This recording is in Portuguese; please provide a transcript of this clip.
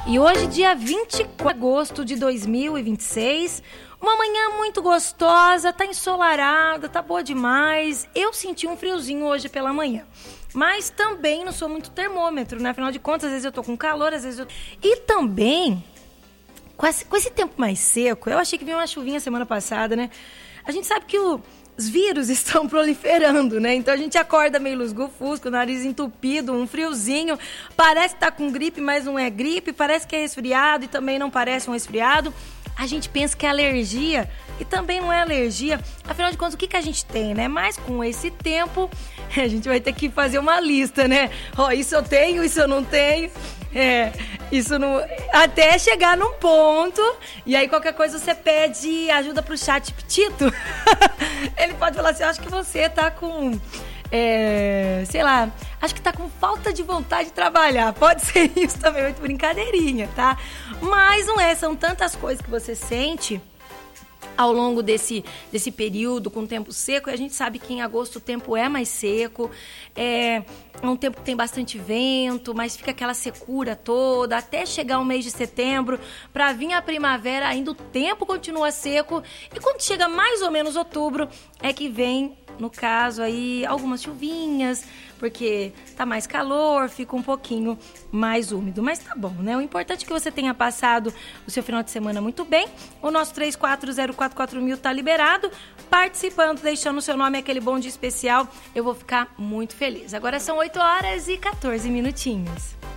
E hoje, dia 24 de agosto de 2026, uma manhã muito gostosa, tá ensolarada, tá boa demais. Eu senti um friozinho hoje pela manhã. Mas também não sou muito termômetro, né? Afinal de contas, às vezes eu tô com calor, às vezes eu... E também, com esse tempo mais seco, eu achei que vinha uma chuvinha semana passada, né? A gente sabe que os vírus estão proliferando, né? Então a gente acorda meio lusco-fusco, o nariz entupido, um friozinho. Parece que tá com gripe, mas não é gripe. Parece que é resfriado e também não parece um resfriado. A gente pensa que é alergia e também não é alergia. Afinal de contas, o que a gente tem, né? Mas com esse tempo, a gente vai ter que fazer uma lista, né? Ó, isso eu tenho, isso eu não tenho. Isso não... Até chegar num ponto, e aí qualquer coisa você pede ajuda pro chat Ptito. Ele pode falar assim, acho que você tá com... sei lá, acho que tá com falta de vontade de trabalhar. Pode ser isso também, muito brincadeirinha, tá? Mas não é, são tantas coisas que você sente ao longo desse período com tempo seco, e a gente sabe que em agosto o tempo é mais seco, é um tempo que tem bastante vento, mas fica aquela secura toda, até chegar o mês de setembro, para vir a primavera, ainda o tempo continua seco, e quando chega mais ou menos outubro, é que vem, no caso aí, algumas chuvinhas, porque tá mais calor, fica um pouquinho mais úmido. Mas tá bom, né? O importante é que você tenha passado o seu final de semana muito bem. O nosso 34044000 tá liberado. Participando, deixando o seu nome aquele bom dia especial, eu vou ficar muito feliz. Agora são 8 horas e 14 minutinhos.